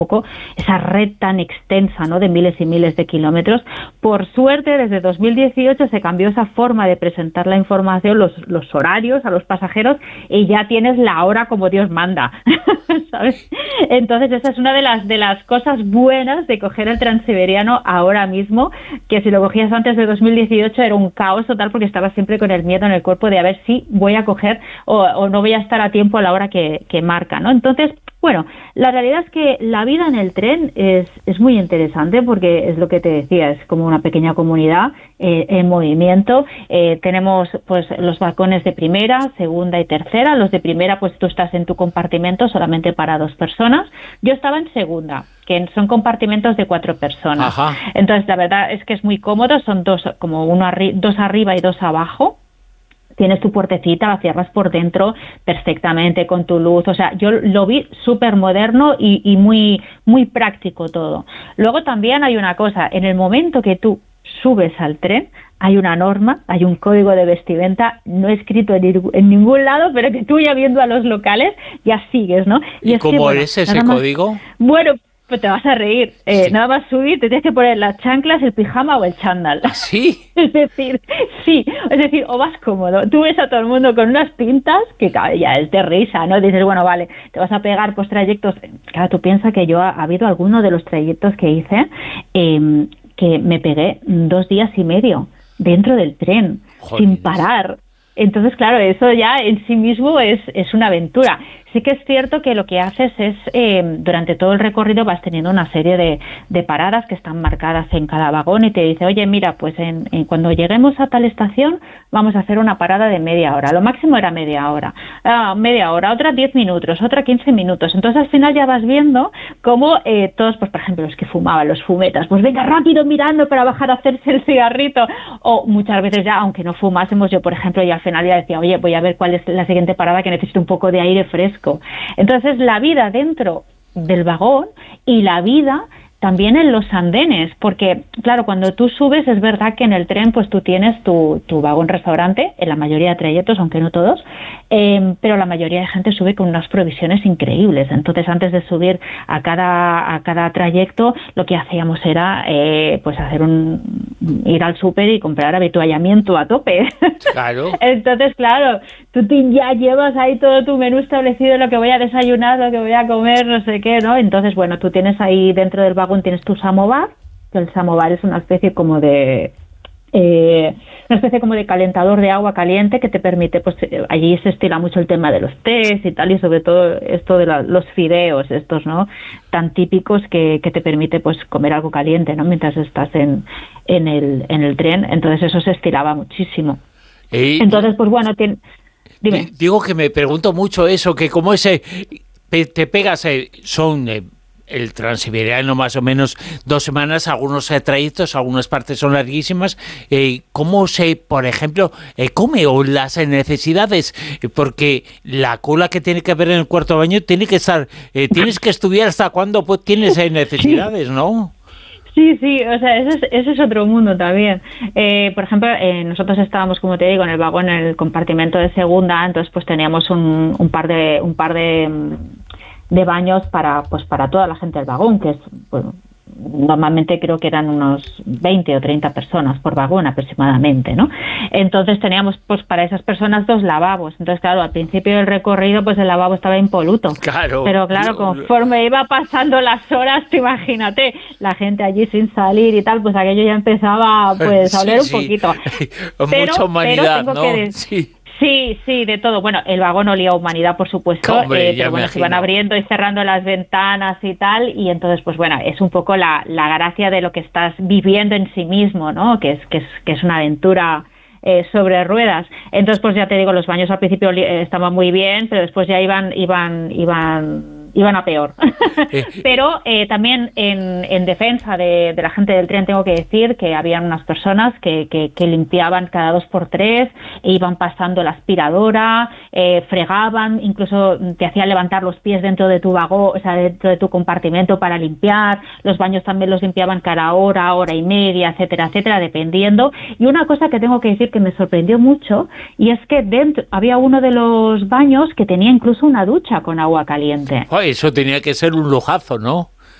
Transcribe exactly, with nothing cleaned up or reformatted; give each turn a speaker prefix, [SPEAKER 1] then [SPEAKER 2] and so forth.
[SPEAKER 1] poco esa red tan extensa, ¿no?, de miles y miles de kilómetros. Por suerte, desde dos mil dieciocho se cambió esa forma de presentar la información, los, los horarios a los pasajeros, y ya tienes la hora como Dios manda, ¿sabes? Entonces esa es una de las de las cosas buenas de coger el Transiberiano ahora mismo, que si lo cogías antes de dos mil dieciocho era un caos total, porque estabas siempre con el miedo en el cuerpo de a ver si voy a coger o, o no voy a estar a tiempo a la hora que, que marca, ¿no? Entonces, bueno, la realidad es que la vida en el tren es, es muy interesante, porque es lo que te decía, es como una pequeña comunidad eh, en movimiento. Eh, tenemos pues los balcones de primera, segunda y tercera. Los de primera, pues tú estás en tu compartimento solamente para dos personas. Yo estaba en segunda, que son compartimentos de cuatro personas.
[SPEAKER 2] Ajá.
[SPEAKER 1] Entonces, la verdad es que es muy cómodo, son dos, como uno arri- dos arriba y dos abajo. Tienes tu puertecita, la cierras por dentro perfectamente con tu luz. O sea, yo lo vi súper moderno y, y muy, muy práctico todo. Luego también hay una cosa, en el momento que tú subes al tren, hay una norma, hay un código de vestimenta no escrito en, en ningún lado, pero que tú ya viendo a los locales ya sigues, ¿no?
[SPEAKER 2] ¿Y, ¿Y cómo que, bueno, es ese más, código?
[SPEAKER 1] Bueno, pues te vas a reír. Eh, sí. Nada más subir, te tienes que poner las chanclas, el pijama o el chándal.
[SPEAKER 2] ¿Sí?
[SPEAKER 1] Es decir, sí, es decir, o vas cómodo. Tú ves a todo el mundo con unas pintas que ya es de risa, ¿no? Dices, bueno, vale, te vas a pegar pues trayectos. Claro, tú piensas que yo ha, ha habido alguno de los trayectos que hice eh, que me pegué dos días y medio dentro del tren, Joder. sin parar. Entonces, claro, eso ya en sí mismo es, es una aventura. Sí que es cierto que lo que haces es, eh, durante todo el recorrido vas teniendo una serie de, de paradas que están marcadas en cada vagón, y te dice, oye, mira, pues en, en cuando lleguemos a tal estación vamos a hacer una parada de media hora. Lo máximo era media hora. Ah, media hora, otra diez minutos, otra quince minutos. Entonces, al final ya vas viendo cómo eh, todos, pues por ejemplo, los que fumaban, los fumetas, pues venga, rápido mirando para bajar a hacerse el cigarrito. O muchas veces ya, aunque no fumásemos, yo, por ejemplo, ya al final ya decía, oye, voy a ver cuál es la siguiente parada, que necesito un poco de aire fresco. Entonces, la vida dentro del vagón y la vida también en los andenes, porque, claro, cuando tú subes es verdad que en el tren pues tú tienes tu, tu vagón-restaurante, en la mayoría de trayectos, aunque no todos, eh, pero la mayoría de gente sube con unas provisiones increíbles. Entonces, antes de subir a cada, a cada trayecto, lo que hacíamos era eh, pues hacer un ir al súper y comprar avituallamiento a tope.
[SPEAKER 2] Claro.
[SPEAKER 1] Entonces, claro, tú te, ya llevas ahí todo tu menú establecido, lo que voy a desayunar, lo que voy a comer, no sé qué, ¿no? Entonces, bueno, tú tienes ahí dentro del vagón tienes tu samovar, que el samovar es una especie como de eh, una especie como de calentador de agua caliente que te permite, pues allí se estila mucho el tema de los tés y tal, y sobre todo esto de la, los fideos estos, ¿no?, tan típicos que, que te permite pues comer algo caliente, ¿no?, mientras estás en, en el en el tren. Entonces eso se estilaba muchísimo.
[SPEAKER 2] Eh,
[SPEAKER 1] Entonces, pues bueno, tiene, dime.
[SPEAKER 2] Digo que me pregunto mucho eso, que como ese te pegas, eh, son eh, el Transiberiano más o menos dos semanas, algunos eh, trayectos, algunas partes son larguísimas. Eh, ¿Cómo se, por ejemplo, eh, come o las necesidades? Eh, porque la cola que tiene que haber en el cuarto baño tiene que estar, eh, tienes que estudiar hasta cuándo pues, tienes eh, necesidades, ¿no?
[SPEAKER 1] Sí, sí, o sea, ese es, ese es otro mundo también. Eh, por ejemplo, eh, nosotros estábamos, como te digo, en el vagón, en el compartimento de segunda, entonces pues teníamos un, un par de un par de, de baños para pues para toda la gente del vagón, que es bueno, normalmente creo que eran unos veinte o treinta personas por vagón aproximadamente, ¿no? Entonces teníamos pues para esas personas dos lavabos. Entonces, claro, al principio del recorrido pues el lavabo estaba impoluto.
[SPEAKER 2] Claro.
[SPEAKER 1] Pero claro, conforme iba pasando las horas, tú imagínate, la gente allí sin salir y tal, pues aquello ya empezaba pues a oler sí, un poquito.
[SPEAKER 2] Sí. Pero, Mucha humanidad,
[SPEAKER 1] pero
[SPEAKER 2] ¿no?
[SPEAKER 1] Que
[SPEAKER 2] sí.
[SPEAKER 1] Sí, sí, de todo. Bueno, el vagón olía a humanidad, por supuesto,
[SPEAKER 2] Hombre,
[SPEAKER 1] eh, pero bueno, se iban abriendo y cerrando las ventanas y tal, y entonces, pues bueno, es un poco la, la gracia de lo que estás viviendo en sí mismo, ¿no? Que es, que es, que es una aventura eh, sobre ruedas. Entonces, pues ya te digo, los baños al principio eh, estaban muy bien, pero después ya iban, iban, iban... iban a peor. Pero eh, también en, en defensa de, de la gente del tren tengo que decir que habían unas personas que, que, que limpiaban cada dos por tres, e iban pasando la aspiradora, eh, fregaban, incluso te hacían levantar los pies dentro de tu vagón, o sea, dentro de tu compartimento para limpiar. Los baños también los limpiaban cada hora, hora y media, etcétera, etcétera, dependiendo. Y una cosa que tengo que decir que me sorprendió mucho, y es que dentro había uno de los baños que tenía incluso una ducha con agua caliente.
[SPEAKER 2] Eso tenía que ser un lujazo, ¿no?